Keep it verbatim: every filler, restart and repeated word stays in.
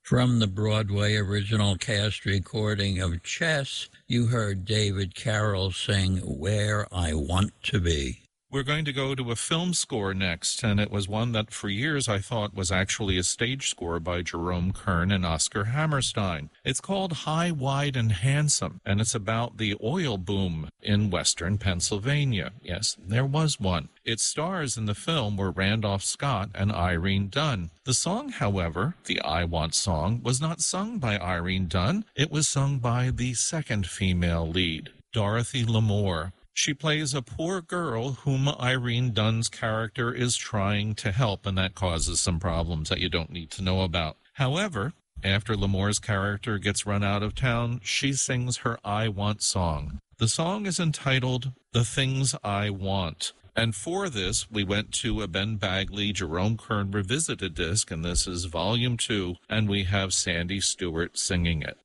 From the Broadway original cast recording of Chess, you heard David Carroll sing Where I Want to Be. We're going to go to a film score next, and it was one that for years I thought was actually a stage score by Jerome Kern and Oscar Hammerstein. It's called High, Wide, and Handsome, and it's about the oil boom in western Pennsylvania. Yes, there was one. Its stars in the film were Randolph Scott and Irene Dunne. The song, however, the I Want song, was not sung by Irene Dunne. It was sung by the second female lead, Dorothy Lamour. She plays a poor girl whom Irene Dunne's character is trying to help, and that causes some problems that you don't need to know about. However, after Lamour's character gets run out of town, she sings her I Want song. The song is entitled The Things I Want. And for this, we went to a Ben Bagley, Jerome Kern Revisited disc, and this is Volume two, and we have Sandy Stewart singing it.